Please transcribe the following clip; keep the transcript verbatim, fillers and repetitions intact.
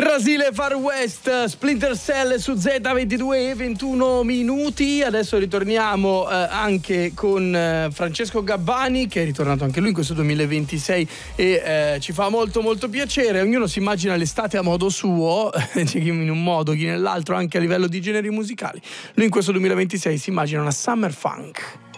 Brasile Far West, Splinter Cell su Z, ventidue e ventuno minuti. Adesso ritorniamo eh, anche con eh, Francesco Gabbani, che è ritornato anche lui in questo duemilaventisei e eh, ci fa molto molto piacere. Ognuno si immagina l'estate a modo suo, chi in un modo, chi nell'altro, anche a livello di generi musicali. Lui in questo duemilaventisei si immagina una summer funk.